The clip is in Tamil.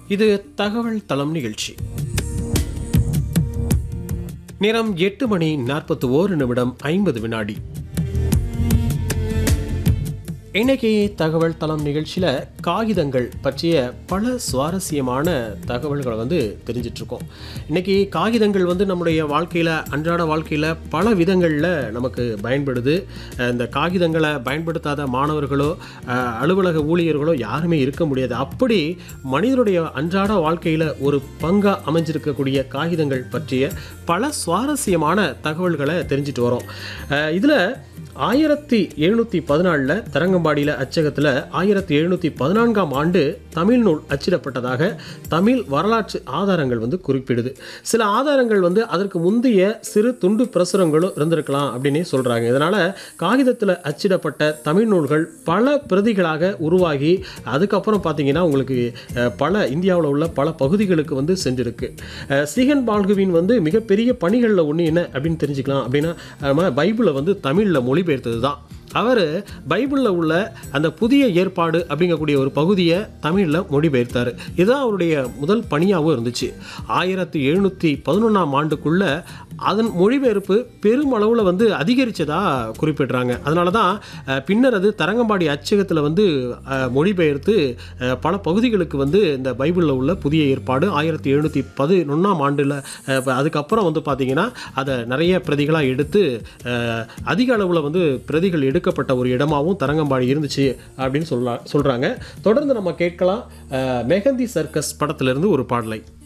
இது தகவல் தளம் நிகழ்ச்சி. நேரம் 8:41 இன்னைக்கு தகவல் தளம் நிகழ்ச்சியில் காகிதங்கள் பற்றிய பல சுவாரஸ்யமான தகவல்களை தெரிஞ்சிட்டு இருக்கோம். இன்னைக்கு காகிதங்கள் நம்முடைய வாழ்க்கையில், அன்றாட வாழ்க்கையில் பல விதங்களில் நமக்கு பயன்படுது. இந்த காகிதங்களை பயன்படுத்தாத மாணவர்களோ அலுவலக ஊழியர்களோ யாருமே இருக்க முடியாது. அப்படி மனிதனுடைய அன்றாட வாழ்க்கையில் ஒரு பங்காக அமைஞ்சிருக்கக்கூடிய காகிதங்கள் பற்றிய பல சுவாரஸ்யமான தகவல்களை தெரிஞ்சிட்டு வரோம். இதில் 1714 தரங்கம்பாடியில் அச்சகத்தில் 1714ஆம் ஆண்டு தமிழ் நூல் அச்சிடப்பட்டதாக தமிழ் வரலாற்று ஆதாரங்கள் குறிப்பிடுது. சில ஆதாரங்கள் அதற்கு முந்தைய சிறு துண்டு பிரசுரங்களும் இருந்திருக்கலாம் அப்படின்னு சொல்கிறாங்க. இதனால் காகிதத்தில் அச்சிடப்பட்ட தமிழ் நூல்கள் பல பிரதிகளாக உருவாகி அதுக்கப்புறம் பார்த்தீங்கன்னா உங்களுக்கு பல இந்தியாவில் உள்ள பல பகுதிகளுக்கு சென்றிருக்கு. சீகன் பால்குவின் மிகப்பெரிய பணிகளில் ஒன்று என்ன அப்படின்னு தெரிஞ்சுக்கலாம். அப்படின்னா நம்ம பைபிளை தமிழில் மொழிபெயர்த்தது தான். அவர் பைபிளில் உள்ள அந்த புதிய ஏற்பாடு அப்படிங்கக்கூடிய ஒரு பகுதியை தமிழில் மொழிபெயர்த்தார். இதுதான் அவருடைய முதல் பணியாகவும் இருந்துச்சு. 1711ஆம் ஆண்டுக்குள்ள அதன் மொழிபெயர்ப்பு பெருமளவில் அதிகரித்ததாக குறிப்பிடுறாங்க. அதனால தான் பின்னர் அது தரங்கம்பாடி அச்சகத்தில் மொழிபெயர்த்து பல பகுதிகளுக்கு இந்த பைபிளில் உள்ள புதிய ஏற்பாடு 1711ஆம் ஆண்டில் அதுக்கப்புறம் பார்த்திங்கன்னா அதை நிறைய பிரதிகளாக எடுத்து அதிக அளவில் பிரதிகள் எடுக்கப்பட்ட ஒரு இடமாகவும் தரங்கம்பாடி இருந்துச்சு அப்படின்னு சொல்கிறாங்க. தொடர்ந்து நம்ம கேட்கலாம் மெஹந்தி சர்க்கஸ் படத்திலிருந்து ஒரு பாடலை.